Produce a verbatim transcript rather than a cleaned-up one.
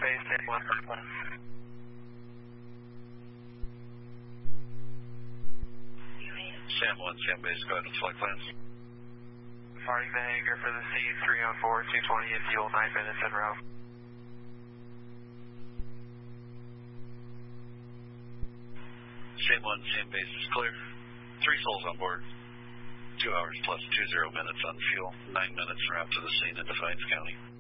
base, Sam one, Parkland. Sam one, Sam base, go ahead and select plans. Departing the hangar for the C three oh four, two twenty in fuel, nine minutes en route. Sam one, Sam base is clear. Three souls on board. Two hours plus two zero minutes on fuel. Nine minutes en route to the scene in Defiance County.